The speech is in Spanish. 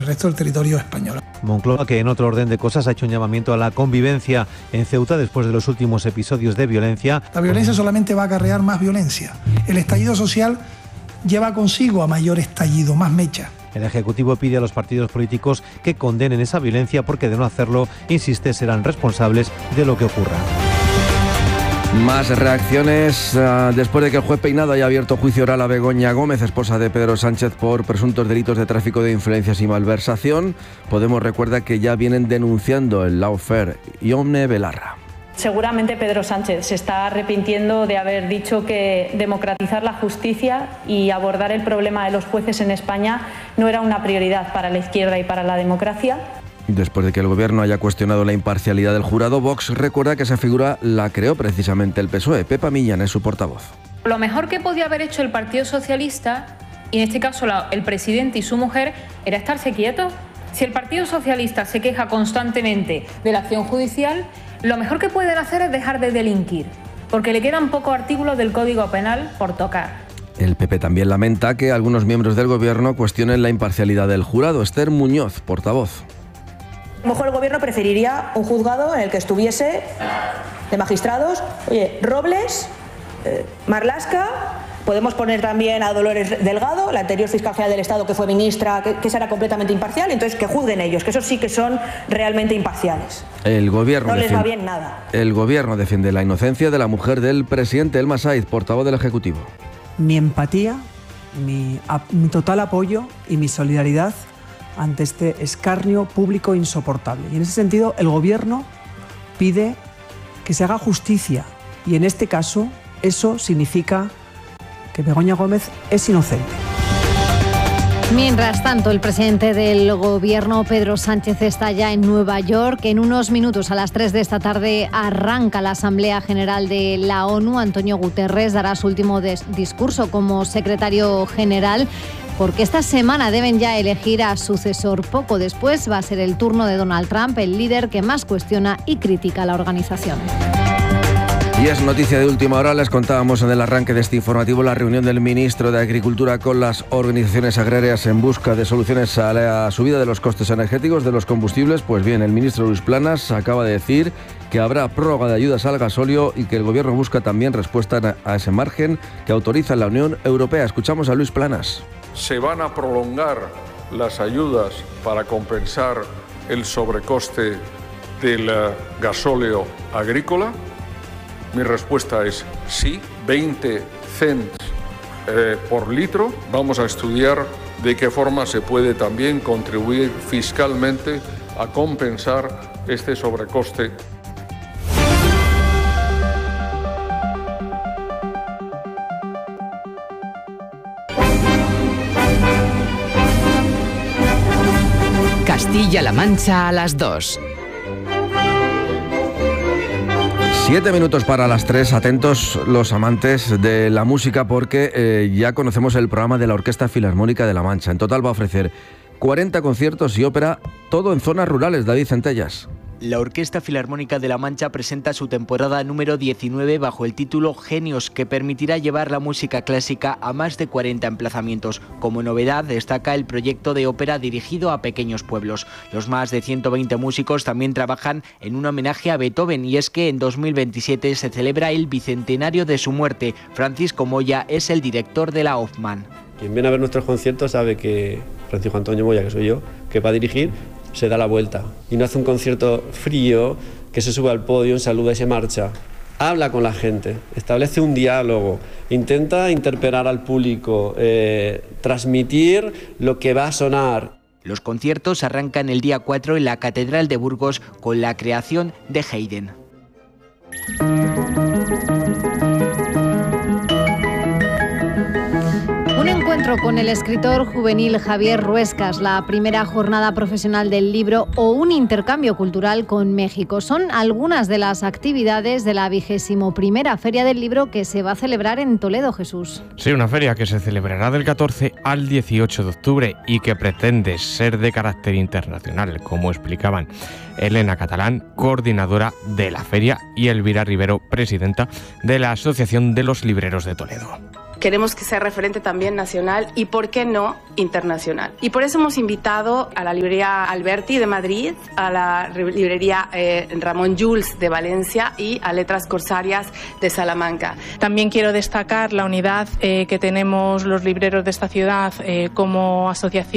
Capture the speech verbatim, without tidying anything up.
el resto del territorio español. Moncloa, que en otro orden de cosas ha hecho un llamamiento a la convivencia en Ceuta después de los últimos episodios de violencia. La violencia solamente va a acarrear más violencia. El estallido social lleva consigo a mayor estallido, más mecha. El Ejecutivo pide a los partidos políticos que condenen esa violencia porque de no hacerlo, insiste, serán responsables de lo que ocurra. Más reacciones uh, después de que el juez Peinado haya abierto juicio oral a Begoña Gómez, esposa de Pedro Sánchez, por presuntos delitos de tráfico de influencias y malversación. Podemos recuerda que ya vienen denunciando el lawfare. Ione Belarra. Seguramente Pedro Sánchez se está arrepintiendo de haber dicho que democratizar la justicia y abordar el problema de los jueces en España no era una prioridad para la izquierda y para la democracia. Después de que el Gobierno haya cuestionado la imparcialidad del jurado, Vox recuerda que esa figura la creó precisamente el P S O E. Pepa Millán es su portavoz. Lo mejor que podía haber hecho el Partido Socialista, y en este caso la, el presidente y su mujer, era estarse quietos. Si el Partido Socialista se queja constantemente de la acción judicial, lo mejor que pueden hacer es dejar de delinquir, porque le quedan pocos artículos del Código Penal por tocar. El P P también lamenta que algunos miembros del Gobierno cuestionen la imparcialidad del jurado. Esther Muñoz, portavoz. A lo mejor el Gobierno preferiría un juzgado en el que estuviese de magistrados, oye, Robles, eh, Marlaska, podemos poner también a Dolores Delgado, la anterior fiscal general del Estado que fue ministra, que, que será completamente imparcial, entonces que juzguen ellos, que esos sí que son realmente imparciales. El Gobierno no les defiende, va bien nada. El Gobierno defiende la inocencia de la mujer del presidente, Elma Saiz, portavoz del Ejecutivo. Mi empatía, mi, a, mi total apoyo y mi solidaridad ante este escarnio público insoportable. Y en ese sentido, el Gobierno pide que se haga justicia. Y en este caso, eso significa que Begoña Gómez es inocente. Mientras tanto, el presidente del Gobierno, Pedro Sánchez, está ya en Nueva York. En unos minutos, a las tres de esta tarde, arranca la Asamblea General de la ONU. Antonio Guterres dará su último discurso como secretario general, porque esta semana deben ya elegir a sucesor. Poco después va a ser el turno de Donald Trump, el líder que más cuestiona y critica a la organización. Y es noticia de última hora, les contábamos en el arranque de este informativo la reunión del ministro de Agricultura con las organizaciones agrarias en busca de soluciones a la subida de los costes energéticos de los combustibles. Pues bien, el ministro Luis Planas acaba de decir que habrá prórroga de ayudas al gasóleo y que el Gobierno busca también respuesta a ese margen que autoriza la Unión Europea. Escuchamos a Luis Planas. ¿Se van a prolongar las ayudas para compensar el sobrecoste del gasóleo agrícola? Mi respuesta es sí, veinte cents eh, por litro. Vamos a estudiar de qué forma se puede también contribuir fiscalmente a compensar este sobrecoste. Castilla-La Mancha a las dos. Siete minutos para las tres, atentos los amantes de la música porque eh, ya conocemos el programa de la Orquesta Filarmónica de La Mancha. En total va a ofrecer cuarenta conciertos y ópera, todo en zonas rurales. David Centellas. La Orquesta Filarmónica de La Mancha presenta su temporada número diecinueve bajo el título Genios, que permitirá llevar la música clásica a más de cuarenta emplazamientos. Como novedad, destaca el proyecto de ópera dirigido a pequeños pueblos. Los más de ciento veinte músicos también trabajan en un homenaje a Beethoven, y es que en dos mil veintisiete se celebra el bicentenario de su muerte. Francisco Moya es el director de la Hoffmann. Quien viene a ver nuestros conciertos sabe que Francisco Antonio Moya, que soy yo, que va a dirigir, se da la vuelta y no hace un concierto frío, que se sube al podio, saluda y se marcha. Habla con la gente, establece un diálogo, intenta interpelar al público, eh, transmitir lo que va a sonar. Los conciertos arrancan el día cuatro en la Catedral de Burgos con la creación de Haydn. Un encuentro con el escritor juvenil Javier Ruescas, la primera jornada profesional del libro o un intercambio cultural con México. Son algunas de las actividades de la vigésimo primera Feria del Libro que se va a celebrar en Toledo, Jesús. Sí, una feria que se celebrará del catorce al dieciocho de octubre y que pretende ser de carácter internacional, como explicaban Elena Catalán, coordinadora de la feria, y Elvira Rivero, presidenta de la Asociación de los Libreros de Toledo. queremos que sea referente también nacional y, por qué no, internacional. Y por eso hemos invitado a la librería Alberti de Madrid, a la librería eh, Ramón Llull de Valencia y a Letras Corsarias de Salamanca. También quiero destacar la unidad eh, que tenemos los libreros de esta ciudad eh, como asociación